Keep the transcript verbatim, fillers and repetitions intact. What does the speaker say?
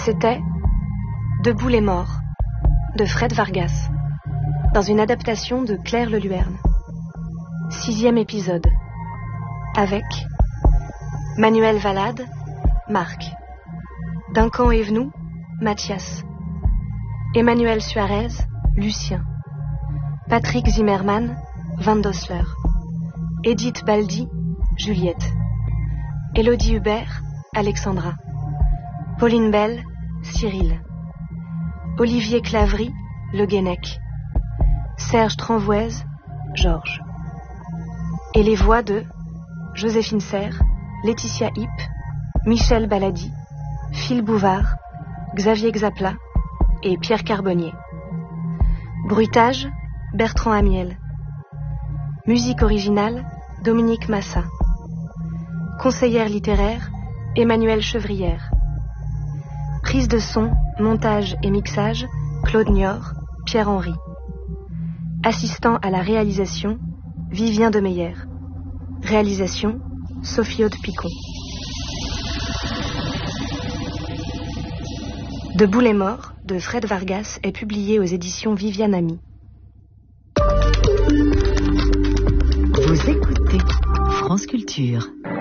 C'était Debout les morts de Fred Vargas, dans une adaptation de Claire Leluerne. Sixième épisode, avec Manuel Valade, Marc, Duncan Evenou, Mathias, Emmanuel Suarez, Lucien, Patrick Zimmermann, Van Dossler, Edith Baldi, Juliette, Élodie Hubert, Alexandra, Pauline Bell, Cyril, Olivier Clavry, Le Guenec, Serge Tranvoise, Georges. Et les voix de Joséphine Serre, Laetitia Hipp, Michel Baladi, Phil Bouvard, Xavier Xapla et Pierre Carbonnier. Bruitage, Bertrand Amiel. Musique originale, Dominique Massa. Conseillère littéraire, Emmanuelle Chevrière. Prise de son, montage et mixage, Claude Niort, Pierre-Henry. Assistant à la réalisation, Vivien Demeyer. Réalisation, Sophie Aude Picon. Debout les morts de Fred Vargas est publié aux éditions Viviane Ami. Vous écoutez France Culture.